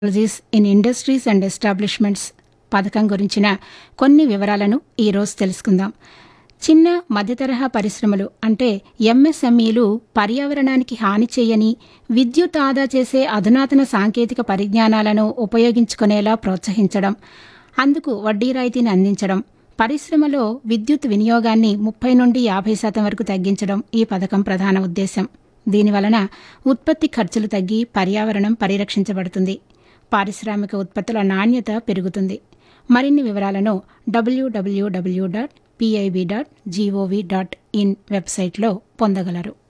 Technologies in industries and establishments పథకం గురించిన కొన్ని వివరాలను ఈరోజు తెలుసుకుందాం. చిన్న మధ్యతరహా పరిశ్రమలు అంటే ఎంఎస్ఎంఈలు పర్యావరణానికి హాని చేయని, విద్యుత్ ఆదా చేసే అధునాతన సాంకేతిక పరిజ్ఞానాలను ఉపయోగించుకునేలా ప్రోత్సహించడం, అందుకు వడ్డీ రాయితీని అందించడం, పరిశ్రమలో విద్యుత్ వినియోగాన్ని 30 నుండి 50% వరకు తగ్గించడం ఈ పథకం ప్రధాన ఉద్దేశం. దీనివలన ఉత్పత్తి ఖర్చులు తగ్గి పర్యావరణం పరిరక్షించబడుతుంది. పారిశ్రామిక ఉత్పత్తుల నాణ్యత పెరుగుతుంది. మరిన్ని వివరాలను www.pib.gov.in వెబ్సైట్లో పొందగలరు.